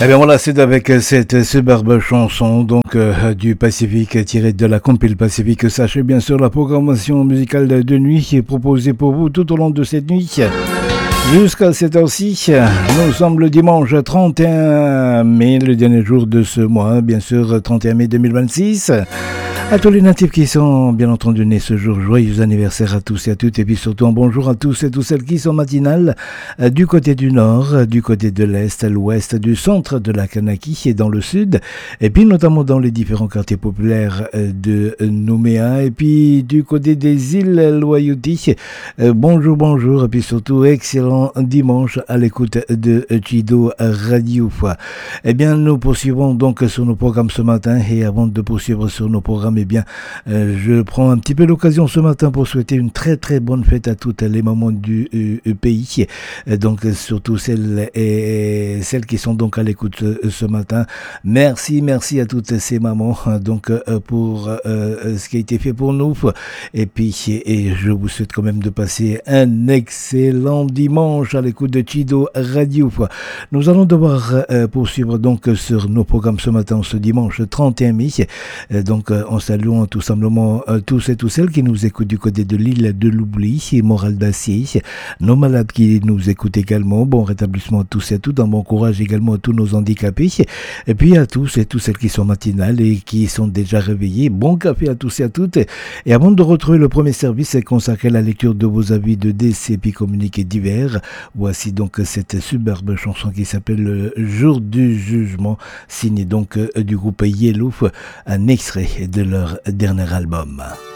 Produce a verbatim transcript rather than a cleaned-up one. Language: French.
Eh bien voilà, c'est avec cette superbe chanson donc euh, du Pacifique tirée de la compile Pacifique. Sachez bien sûr la programmation musicale de nuit qui est proposée pour vous tout au long de cette nuit. Jusqu'à cette heure-ci, nous sommes le dimanche trente et un mai, le dernier jour de ce mois, bien sûr trente et un mai deux mille vingt-six. À tous les natifs qui sont bien entendu nés ce jour, joyeux anniversaire à tous et à toutes, et puis surtout un bonjour à tous et toutes celles qui sont matinales euh, du côté du nord, euh, du côté de l'est, l'ouest, du centre de la Kanaki et dans le sud, et puis notamment dans les différents quartiers populaires euh, de Nouméa, et puis du côté des îles Loyauté. Euh, bonjour, bonjour, et puis surtout excellent dimanche à l'écoute de Chido Radio. Eh bien, nous poursuivons donc sur nos programmes ce matin, et avant de poursuivre sur nos programmes, eh bien, euh, je prends un petit peu l'occasion ce matin pour souhaiter une très très bonne fête à toutes les mamans du euh, pays, euh, donc surtout celles et celles qui sont donc à l'écoute euh, ce matin. Merci, merci à toutes ces mamans donc euh, pour euh, ce qui a été fait pour nous. Et puis, et je vous souhaite quand même de passer un excellent dimanche à l'écoute de Chido Radio. Nous allons devoir euh, poursuivre donc sur nos programmes ce matin, ce dimanche trente et un mai. Euh, donc, euh, on saluons tout simplement euh, tous et toutes celles qui nous écoutent du côté de l'île de l'Oubli, Moral d'Acier, nos malades qui nous écoutent également, bon rétablissement à tous et à toutes, un bon courage également à tous nos handicapés, et puis à tous et toutes celles qui sont matinales et qui sont déjà réveillés, bon café à tous et à toutes. Et avant de retrouver le premier service consacré à la lecture de vos avis de décès puis communiqués divers, voici donc cette superbe chanson qui s'appelle Le Jour du Jugement, signée donc du groupe Yellow, un extrait de leur dernier album.